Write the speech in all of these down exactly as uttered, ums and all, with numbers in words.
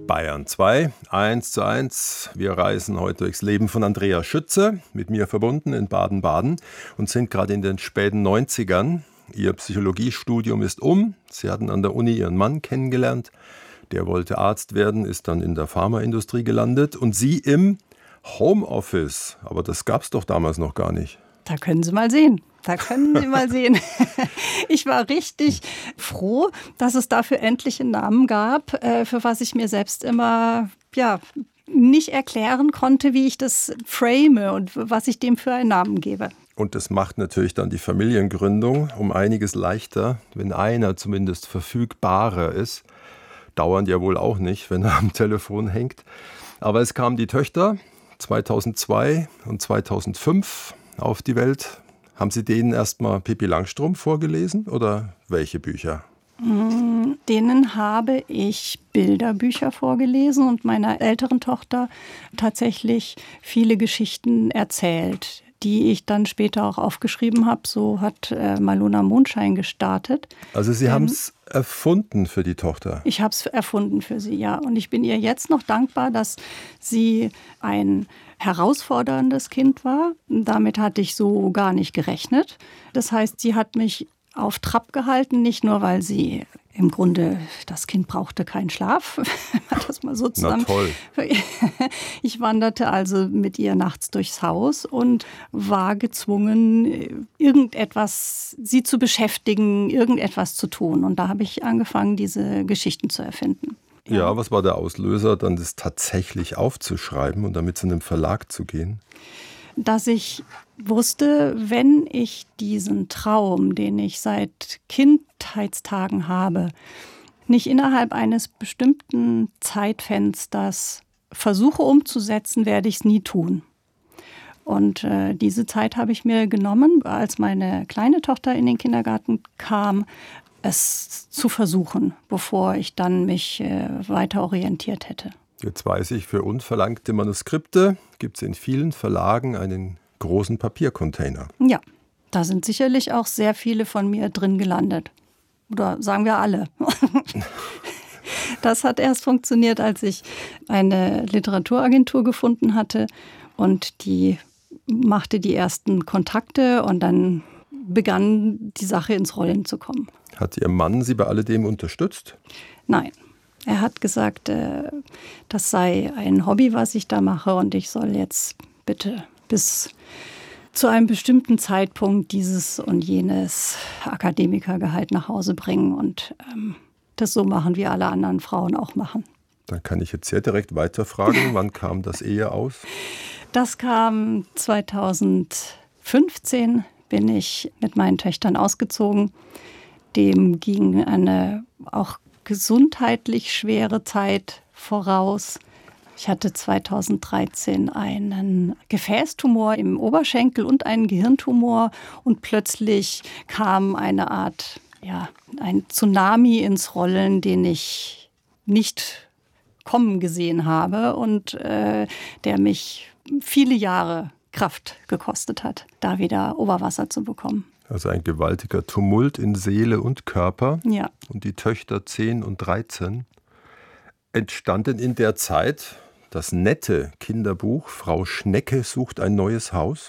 Bayern zwei, eins zu eins. Wir reisen heute durchs Leben von Andrea Schütze, mit mir verbunden in Baden-Baden und sind gerade in den späten neunzigern. Ihr Psychologiestudium ist um. Sie hatten an der Uni ihren Mann kennengelernt. Der wollte Arzt werden, ist dann in der Pharmaindustrie gelandet. Und Sie im Homeoffice. Aber das gab es doch damals noch gar nicht. Da können Sie mal sehen. Da können Sie mal sehen. Ich war richtig froh, dass es dafür endlich einen Namen gab, für was ich mir selbst immer ja, nicht erklären konnte, wie ich das frame und was ich dem für einen Namen gebe. Und das macht natürlich dann die Familiengründung um einiges leichter, wenn einer zumindest verfügbarer ist. Dauernd ja wohl auch nicht, wenn er am Telefon hängt. Aber es kamen die Töchter zweitausendzwei und zweitausendfünf auf die Welt. Haben Sie denen erstmal Pippi Langstrumpf vorgelesen oder welche Bücher? Denen habe ich Bilderbücher vorgelesen und meiner älteren Tochter tatsächlich viele Geschichten erzählt, die ich dann später auch aufgeschrieben habe. So hat äh, Maluna Mondschein gestartet. Also Sie ähm, haben es erfunden für die Tochter? Ich habe es erfunden für sie, ja. Und ich bin ihr jetzt noch dankbar, dass sie ein herausforderndes Kind war. Damit hatte ich so gar nicht gerechnet. Das heißt, sie hat mich auf Trab gehalten, nicht nur, weil sie im Grunde, das Kind brauchte keinen Schlaf, wenn man das mal so zusammen. Na toll. Ich wanderte also mit ihr nachts durchs Haus und war gezwungen, irgendetwas, sie zu beschäftigen, irgendetwas zu tun. Und da habe ich angefangen, diese Geschichten zu erfinden. Ja. ja, was war der Auslöser, dann das tatsächlich aufzuschreiben und damit zu einem Verlag zu gehen? Dass ich wusste, wenn ich diesen Traum, den ich seit Kindheitstagen habe, nicht innerhalb eines bestimmten Zeitfensters versuche umzusetzen, werde ich es nie tun. Und äh, diese Zeit habe ich mir genommen, als meine kleine Tochter in den Kindergarten kam, es zu versuchen, bevor ich dann mich äh, weiter orientiert hätte. Jetzt weiß ich, für unverlangte Manuskripte gibt es in vielen Verlagen einen großen Papiercontainer. Ja, da sind sicherlich auch sehr viele von mir drin gelandet. Oder sagen wir alle. Das hat erst funktioniert, als ich eine Literaturagentur gefunden hatte und die machte die ersten Kontakte und dann begann die Sache ins Rollen zu kommen. Hat Ihr Mann Sie bei alledem unterstützt? Nein. Er hat gesagt, das sei ein Hobby, was ich da mache und ich soll jetzt bitte bis zu einem bestimmten Zeitpunkt dieses und jenes Akademikergehalt nach Hause bringen und ähm, das so machen, wie alle anderen Frauen auch machen. Dann kann ich jetzt sehr direkt weiterfragen, wann kam das Ehe aus? Das kam zweitausendfünfzehn, bin ich mit meinen Töchtern ausgezogen. Dem ging eine auch gesundheitlich schwere Zeit voraus. Ich hatte zweitausenddreizehn einen Gefäßtumor im Oberschenkel und einen Gehirntumor und plötzlich kam eine Art, ja, ein Tsunami ins Rollen, den ich nicht kommen gesehen habe und äh, der mich viele Jahre Kraft gekostet hat, da wieder Oberwasser zu bekommen. Also ein gewaltiger Tumult in Seele und Körper. Ja. Und die Töchter zehn und dreizehn entstanden in der Zeit das nette Kinderbuch Frau Schnecke sucht ein neues Haus?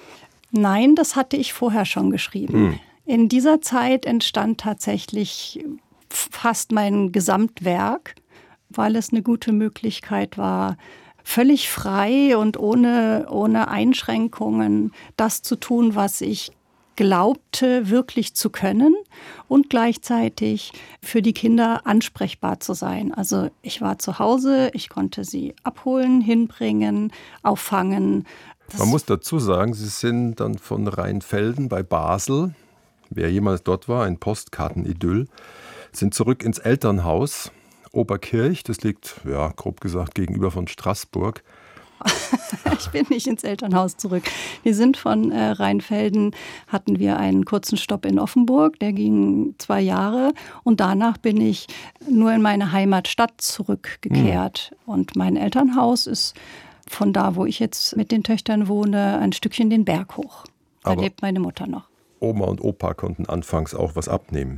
Nein, das hatte ich vorher schon geschrieben. Hm. In dieser Zeit entstand tatsächlich fast mein Gesamtwerk, weil es eine gute Möglichkeit war, völlig frei und ohne, ohne Einschränkungen das zu tun, was ich glaubte wirklich zu können und gleichzeitig für die Kinder ansprechbar zu sein. Also ich war zu Hause, ich konnte sie abholen, hinbringen, auffangen. Das Man muss dazu sagen, Sie sind dann von Rheinfelden bei Basel, wer jemals dort war, ein Postkartenidyll, sind zurück ins Elternhaus Oberkirch, das liegt, ja, grob gesagt, gegenüber von Straßburg. Ich bin nicht ins Elternhaus zurück. Wir sind von äh, Rheinfelden, hatten wir einen kurzen Stopp in Offenburg, der ging zwei Jahre und danach bin ich nur in meine Heimatstadt zurückgekehrt. Mhm. Und mein Elternhaus ist von da, wo ich jetzt mit den Töchtern wohne, ein Stückchen den Berg hoch. Da Aber lebt meine Mutter noch. Oma und Opa konnten anfangs auch was abnehmen.